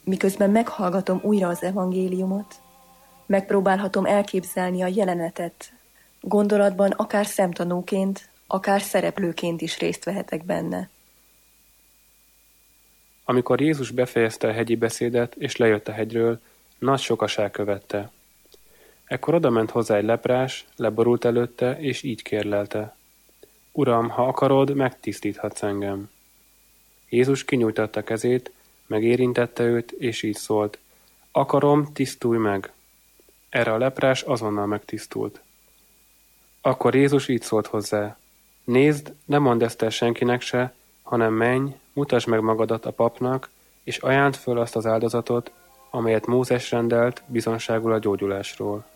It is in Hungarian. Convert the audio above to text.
Miközben meghallgatom újra az evangéliumot, megpróbálhatom elképzelni a jelenetet. Gondolatban akár szemtanúként, akár szereplőként is részt vehetek benne. Amikor Jézus befejezte a hegyi beszédet, és lejött a hegyről, nagy sokaság követte. Ekkor odament hozzá egy leprás, leborult előtte, és így kérlelte: Uram, ha akarod, megtisztíthatsz engem. Jézus kinyújtotta kezét, megérintette őt, és így szólt: Akarom, tisztulj meg. Erre a leprás azonnal megtisztult. Akkor Jézus így szólt hozzá: Nézd, ne mondd ezt el senkinek se, hanem menj, mutasd meg magadat a papnak, és ajánd föl azt az áldozatot, amelyet Mózes rendelt bizonságul a gyógyulásról.